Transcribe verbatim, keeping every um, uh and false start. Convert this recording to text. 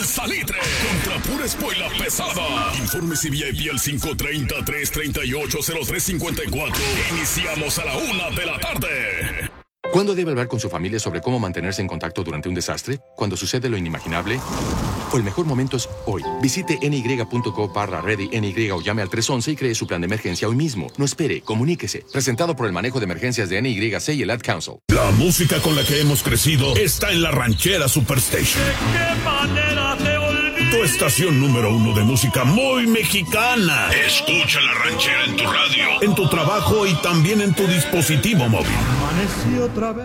el salitre contra pura espuela pesada. Informes y V I P al cinco treinta, tres treinta y ocho, cero tres cincuenta y cuatro. Iniciamos a la una de la tarde. ¿Cuándo debe hablar con su familia sobre cómo mantenerse en contacto durante un desastre? ¿Cuando sucede lo inimaginable? O el mejor momento es hoy. Visite N Y punto co barra ready N Y o llame al tres once y cree su plan de emergencia hoy mismo. No espere, comuníquese. Presentado por el manejo de emergencias de N Y C y el Ad Council. La música con la que hemos crecido está en la Ranchera Superstation. ¿De qué manera te olvido? Tu estación número uno de música muy mexicana. Escucha la Ranchera en tu radio, en tu trabajo y también en tu dispositivo móvil. Amanecí otra vez.